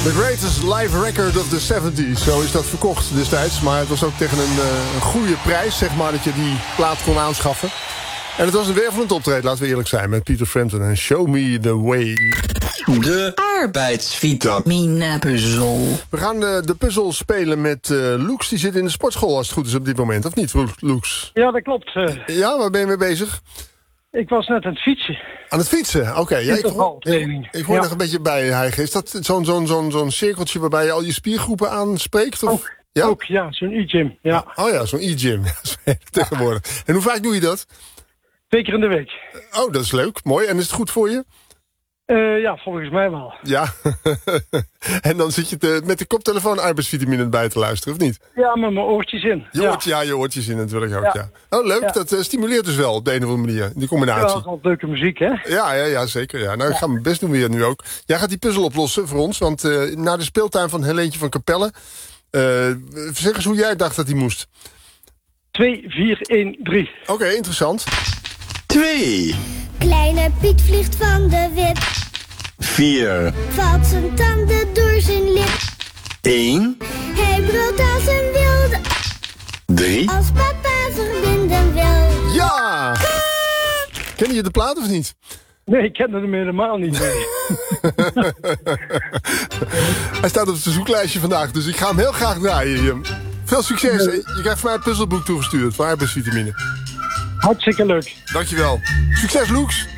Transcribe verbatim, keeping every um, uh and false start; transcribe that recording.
The greatest live record of the seventies. Zo is dat verkocht destijds. Maar het was ook tegen een, uh, een goede prijs, zeg maar, dat je die plaat kon aanschaffen. En het was een wervelend optreden, laten we eerlijk zijn, met Peter Frampton en Show Me The Way. De arbeidsvitamine-puzzel. We gaan de, de puzzel spelen met uh, Loeks. Die zit in de sportschool, als het goed is op dit moment. Of niet, Loeks? Ja, dat klopt. Uh, ja, waar ben je mee bezig? Ik was net aan het fietsen. Aan het fietsen? Oké. Okay. Ja, ik hoor, ik, ik hoor ja. nog een beetje bij, Hijgen. Is dat zo'n zo'n zo'n zo'n cirkeltje waarbij je al je spiergroepen aanspreekt? Of? Ook, ja? ook, ja. Zo'n e-gym. Ja. Oh ja, zo'n e-gym. Tegenwoordig. En hoe vaak doe je dat? Twee keer in de week. Oh, dat is leuk. Mooi. En is het goed voor je? Uh, ja, volgens mij wel. Ja. En dan zit je te, met de koptelefoon arbeidsvitamine bij te luisteren, of niet? Ja, met mijn oortjes in. Je ja. Oortje, ja, je oortjes in natuurlijk ook, ja. Ja. Oh, leuk. Ja. Dat uh, stimuleert dus wel op de een of andere manier, die combinatie. Ja, dat is altijd leuke muziek, hè? Ja, ja, ja, zeker. Ja. Nou, ik ga mijn best doen weer nu ook. Jij gaat die puzzel oplossen voor ons, want uh, na de speeltuin van Helentje van Capelle... Uh, zeg eens hoe jij dacht dat die moest. twee, vier, één, drie. Oké, okay, interessant. twee. Kleine Piet vliegt van de wip. vier. Valt zijn tanden door zijn lip. één. Hij brult als een wilde. drie. Als papa zich binden wil. Ja! Ken je de plaat of niet? Nee, ik ken hem helemaal niet. Nee. Hij staat op het zoeklijstje vandaag, dus ik ga hem heel graag draaien. Veel succes. Nee. Je krijgt van mij een puzzelboek toegestuurd van arbeidsvitamine. Hartstikke leuk. Dankjewel. Succes, Loeks.